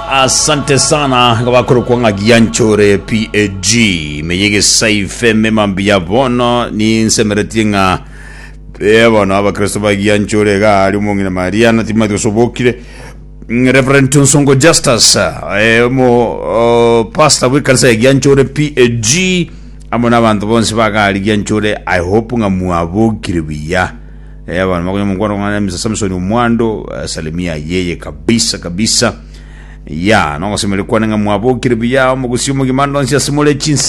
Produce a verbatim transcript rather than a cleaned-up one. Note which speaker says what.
Speaker 1: Asante sana kabakuru kwa Gianchore P A G meyege saife memambia bono ni nsemeretinga ebono abakristo ba Gianchore ga ali mungina Mariana Timothy Sobokire Reverend Tunsongo Justice emo pastor wikansa Gianchore P A G amona abantu bonse baga ali Gianchore. I hope ngamuabukire biya ebono makonyo mungwano ngana Mister Samson Umwando salimia yeye kabisa kabisa ya no ngasemelekwana ngamwabukire biya mu gusimo gimando nsia simole chinsa